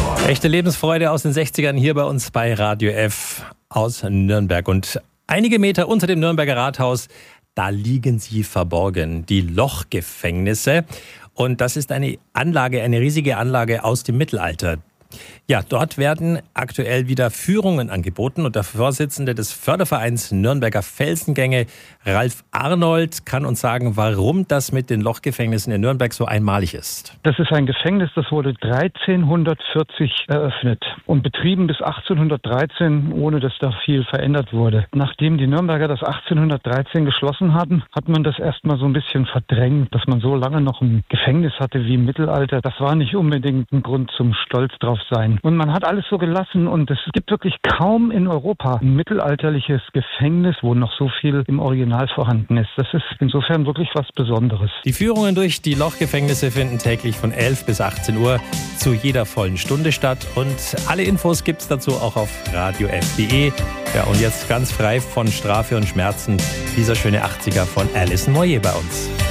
Echte Lebensfreude aus den 60ern hier bei uns bei Radio F aus Nürnberg. Und einige Meter unter dem Nürnberger Rathaus, da liegen sie verborgen, die Lochgefängnisse. Und das ist eine Anlage, eine riesige Anlage aus dem Mittelalter. Ja, dort werden aktuell wieder Führungen angeboten und der Vorsitzende des Fördervereins Nürnberger Felsengänge, Ralf Arnold, kann uns sagen, warum das mit den Lochgefängnissen in Nürnberg so einmalig ist. Das ist ein Gefängnis, das wurde 1340 eröffnet und betrieben bis 1813, ohne dass da viel verändert wurde. Nachdem die Nürnberger das 1813 geschlossen hatten, hat man das erstmal so ein bisschen verdrängt, dass man so lange noch ein Gefängnis hatte wie im Mittelalter. Das war nicht unbedingt ein Grund zum Stolz drauf sein. Und man hat alles so gelassen und es gibt wirklich kaum in Europa ein mittelalterliches Gefängnis, wo noch so viel im Original vorhanden ist. Das ist insofern wirklich was Besonderes. Die Führungen durch die Lochgefängnisse finden täglich von 11 bis 18 Uhr zu jeder vollen Stunde statt und alle Infos gibt's dazu auch auf radiof.de. Ja, und jetzt ganz frei von Strafe und Schmerzen dieser schöne 80er von Alison Moyet bei uns.